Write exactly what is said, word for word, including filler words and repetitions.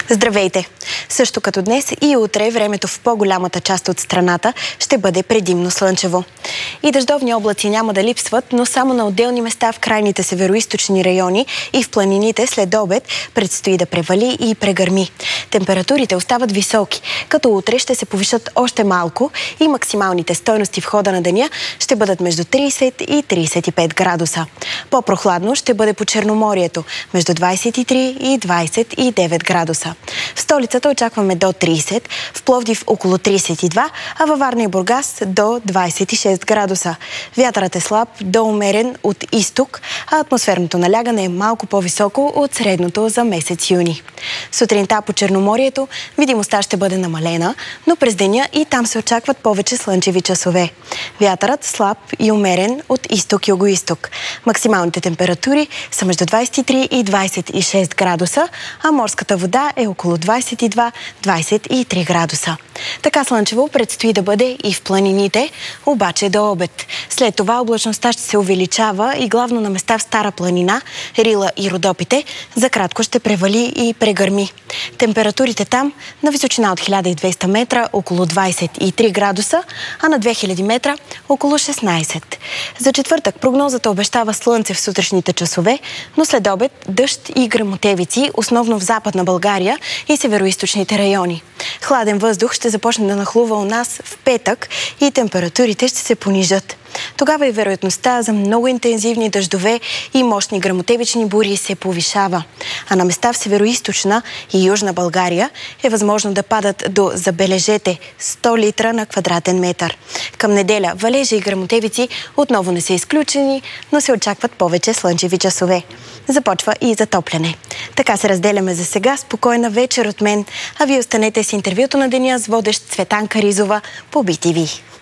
Здравейте! Също като днес и утре времето в по-голямата част от страната ще бъде предимно слънчево. И дъждовни облаци няма да липсват, но само на отделни места в крайните североизточни райони и в планините след обед предстои да превали и прегърми. Температурите остават високи, като утре ще се повишат още малко и максималните стойности в хода на деня ще бъдат между трийсет и трийсет и пет градуса. По-прохладно ще бъде по Черноморието между двайсет и три и двайсет и девет градуса. В столицата очакваме до трийсет, в Пловдив около трийсет и два, а във Варна и Бургас до двайсет и шест градуса. Вятърът е слаб до умерен от изток, а атмосферното налягане е малко по-високо от средното за месец юни. Сутринта по Черноморието видимостта ще бъде намалена, но през деня и там се очакват повече слънчеви часове. Вятърът слаб и умерен от изток и югоизток. Максималните температури са между двайсет и три и двайсет и шест градуса, а морската вода е около двайсет и два до двайсет и три градуса. Така слънчево предстои да бъде и в планините, обаче до обед. След това облачността ще се увеличава и главно на места в Стара планина, Рила и Родопите за кратко ще превали и прегърми. Температурите там на височина от хиляда и двеста метра около двайсет и три градуса, а на две хиляди метра около шестнайсет. За четвъртък прогнозата обещава слънце в сутрешните часове, но след обед дъжд и гръмотевици, основно в Западна България и североизточните райони. Хладен въздух ще започне да нахлува у нас в петък и температурите ще се понижат. Тогава и вероятността за много интензивни дъждове и мощни гръмотевични бури се повишава. А на места в североизточна и южна България е възможно да падат до, забележете, сто литра на квадратен метър. Към неделя валежи и гръмотевици отново не са изключени, но се очакват повече слънчеви часове. Започва и затопляне. Така се разделяме за сега. Спокойна вечер от мен, а вие останете с интервюто на деня с водещ Цветанка Ризова по Би Ти Ви.